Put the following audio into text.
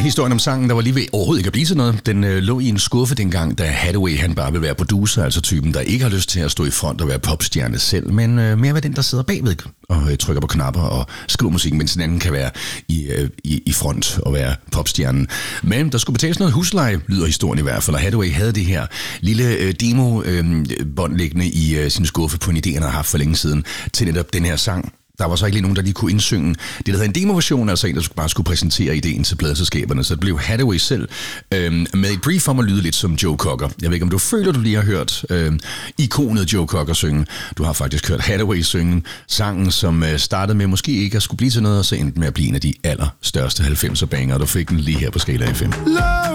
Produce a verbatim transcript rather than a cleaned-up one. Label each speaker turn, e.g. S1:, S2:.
S1: historien om sangen, der var lige ved overhovedet ikke at blive til noget. Den øh, lå i en skuffe dengang, da Hathaway han bare vil være producer, altså typen, der ikke har lyst til at stå i front og være popstjerne selv, men øh, mere være den, der sidder bagved og øh, trykker på knapper og skriver musikken, mens den anden kan være i, øh, i, i front og være popstjernen. Men der skulle betales noget husleje, lyder historien i hvert fald, og Hathaway havde det her lille øh, demo-bånd øh, liggende i øh, sin skuffe på en idé, han har haft for længe siden, til netop den her sang. Der var så ikke lige nogen, der lige kunne indsynge det, der hedder en demoversion, altså en, der bare skulle præsentere ideen til pladeselskaberne. Så det blev Hathaway selv øhm, med et brief om at lyde lidt som Joe Cocker. Jeg ved ikke, om du føler, du lige har hørt øhm, ikonet Joe Cocker synge. Du har faktisk hørt Hathaway synge sangen, som øh, startede med måske ikke at skulle blive til noget, og så endte med at blive en af de allerstørste halvfemser banger, og du fik den lige her på Skala F M.